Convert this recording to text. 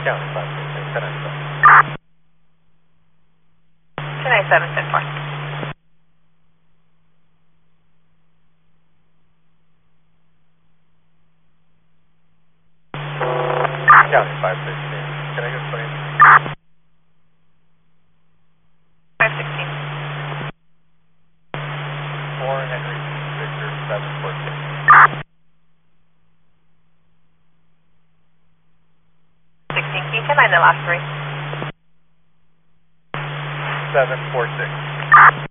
County 566, 297, 10-4. County 516, can I get a plane? 516. 4 Henry Victor 746. 16, can you tell me the last three? 746.